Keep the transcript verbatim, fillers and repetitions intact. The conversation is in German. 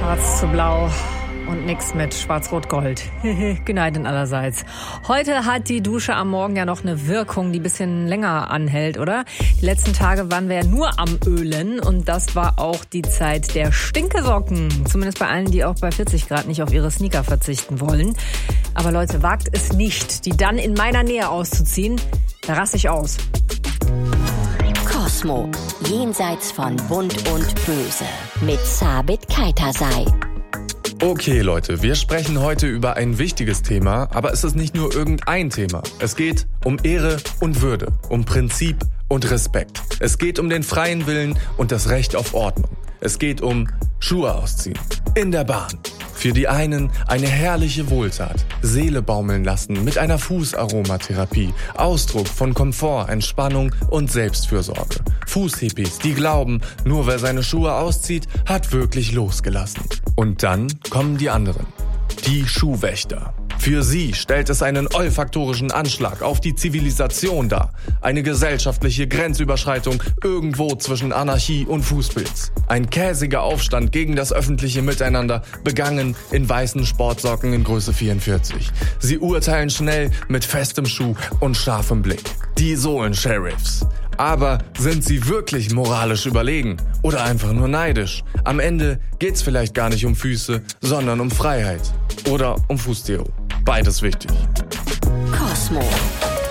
Schwarz zu blau und nix mit Schwarz-Rot-Gold. Geneiden allerseits. Heute hat die Dusche am Morgen ja noch eine Wirkung, die ein bisschen länger anhält, oder? Die letzten Tage waren wir ja nur am Ölen und das war auch die Zeit der Stinkesocken. Zumindest bei allen, die auch bei vierzig Grad nicht auf ihre Sneaker verzichten wollen. Aber Leute, wagt es nicht, die dann in meiner Nähe auszuziehen. Da raste ich aus. Kosmo, jenseits von Bunt und Böse mit Sabit Kaitasay. Okay Leute, wir sprechen heute über ein wichtiges Thema, aber es ist nicht nur irgendein Thema. Es geht um Ehre und Würde, um Prinzip und Respekt. Es geht um den freien Willen und das Recht auf Ordnung. Es geht um Schuhe ausziehen. In der Bahn. Für die einen eine herrliche Wohltat. Seele baumeln lassen mit einer Fußaromatherapie. Ausdruck von Komfort, Entspannung und Selbstfürsorge. Fußhippies, die glauben, nur wer seine Schuhe auszieht, hat wirklich losgelassen. Und dann kommen die anderen. Die Schuhwächter. Für sie stellt es einen olfaktorischen Anschlag auf die Zivilisation dar. Eine gesellschaftliche Grenzüberschreitung irgendwo zwischen Anarchie und Fußpilz. Ein käsiger Aufstand gegen das öffentliche Miteinander, begangen in weißen Sportsocken in Größe vierundvierzig. Sie urteilen schnell mit festem Schuh und scharfem Blick. Die Sohlen-Sheriffs. Aber sind sie wirklich moralisch überlegen oder einfach nur neidisch? Am Ende geht's vielleicht gar nicht um Füße, sondern um Freiheit oder um Fußdeo. Beides wichtig. Kosmo.